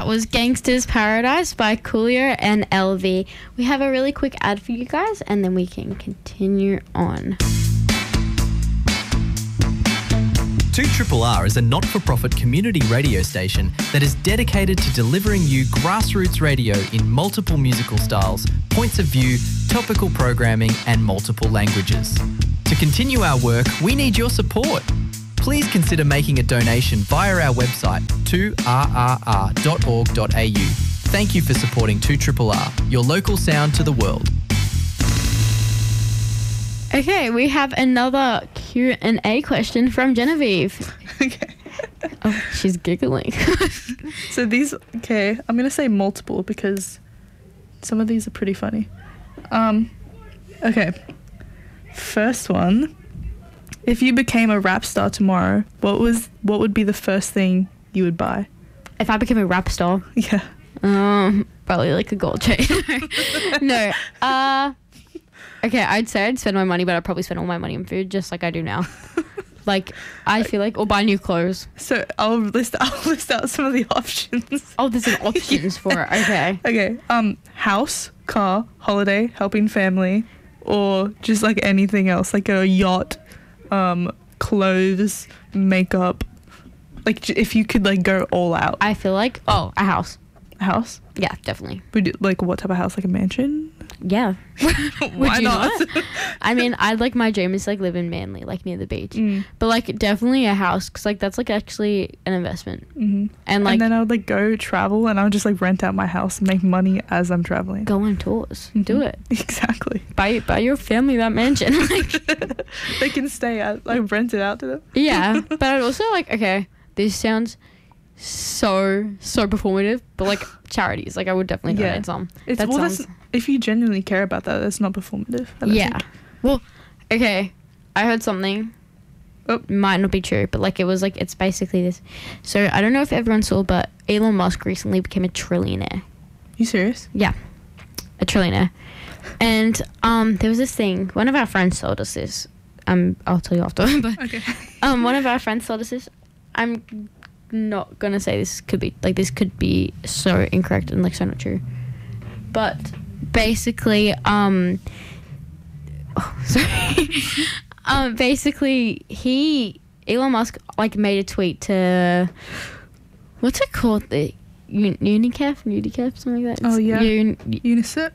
was Gangsta's Paradise by Coolio and LV. We have a really quick ad for you guys, and then we can continue on. 2RRR is a not-for-profit community radio station that is dedicated to delivering you grassroots radio in multiple musical styles, points of view, topical programming and multiple languages. To continue our work, we need your support. Please consider making a donation via our website 2rrr.org.au. Thank you for supporting 2RRR, your local sound to the world. Okay, we have another Q&A question from Genevieve. Okay. Oh, she's giggling. So these, okay, I'm going to say multiple because some of these are pretty funny. Okay. First one. If you became a rap star tomorrow, what would be the first thing you would buy? If I became a rap star, Yeah. probably like a gold chain. No. Okay, I'd say I'd spend my money, but I'd probably spend all my money on food, just like I do now. Like, I feel like, or buy new clothes. So I'll list out some of the options. Oh, there's an options for it. Okay. Okay. House, car, holiday, helping family, or just like anything else, like a yacht, clothes, makeup. Like if you could like go all out. I feel like, a house. A house? Yeah, definitely. Would you, like what type of house? Like a mansion? Yeah. Why you not? I mean, I'd like my dream is like live in Manly, like near the beach. Mm. But like definitely a house, because like that's like actually an investment. Mm-hmm. And like and then I would like go travel, and I would just like rent out my house and make money as I'm traveling. go on tours. Mm-hmm. Do it. Exactly. Buy your family that mansion. Like, They can stay at, like, rent it out to them. yeah. But I'd also like, okay, this sounds so performative, but like charities, like I would definitely donate some. It's, That well, sounds- that's, if you genuinely care about that, that's not performative. I don't Yeah. think. Well, okay. I heard something. Oh. Might not be true, but like it was like, it's basically this. So I don't know if everyone saw, but Elon Musk recently became a trillionaire. You serious? Yeah. A trillionaire. And there was this thing, one of our friends told us this. I'll tell you after. But Okay. one of our friends told us this. I'm not gonna say this could be so incorrect and like so not true. But basically, basically Elon Musk like made a tweet to, what's it called, the Unicef, something like that. Oh, yeah. UNICEF.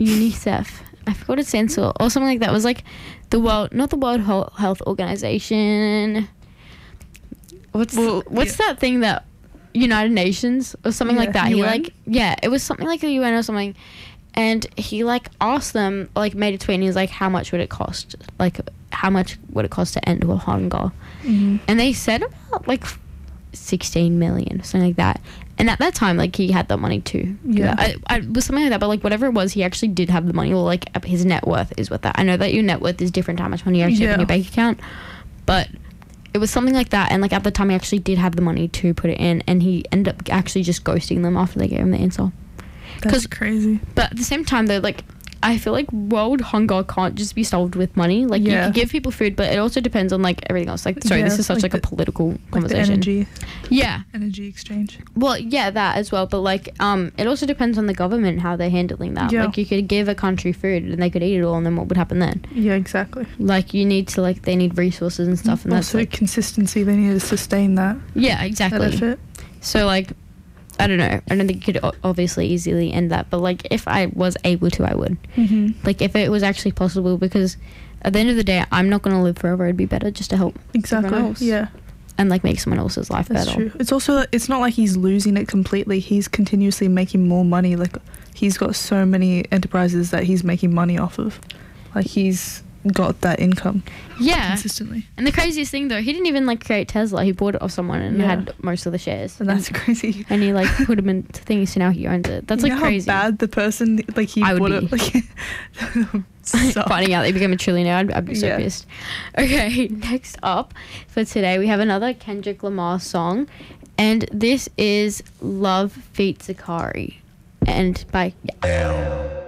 I forgot what it stands for, or something like that. It was like not the World Health Organization. What's that thing that United Nations or something like that? UN? It was something like the UN or something. And he like asked them, like made a tweet, and he was like, how much would it cost? Like, how much would it cost to end world hunger? Mm-hmm. And they said about like 16 million, something like that. And at that time, like he had the money too. Yeah. It was something like that, but like whatever it was, he actually did have the money, or like his net worth is with that. I know that your net worth is different to how much money you actually have in your bank account, but it was something like that. And like at the time, he actually did have the money to put it in, and he ended up actually just ghosting them after they gave him the answer. That's crazy. But at the same time, though, like I feel like world hunger can't just be solved with money. Like you can give people food, but it also depends on like everything else. Like, sorry, this is such like a political conversation. The energy exchange. Well, yeah, that as well. But like, it also depends on the government how they're handling that. Yeah. Like, you could give a country food and they could eat it all, and then what would happen then? Yeah, exactly. Like, you need to they need resources and stuff, and also that's like, consistency. They need to sustain that. Yeah, exactly. Benefit. So like, I don't know. I don't think you could obviously easily end that, but like if I was able to, I would. Mm-hmm. Like if it was actually possible, because at the end of the day, I'm not going to live forever. It'd be better just to help everyone else. Yeah. And like make someone else's life That's better. true. It's also, it's not like he's losing it completely. He's continuously making more money. Like he's got so many enterprises that he's making money off of. Like he's got that income. Yeah. Consistently. And the craziest thing though, he didn't even like create Tesla. He bought it off someone and had most of the shares. And that's crazy. And he like put them into things, so now he owns it. That's like crazy. How bad the person like he I would bought be. it. Like, Finding out they became a trillionaire, I'd be so pissed. Okay, next up for today we have another Kendrick Lamar song, and this is Love feat. Zakari, and by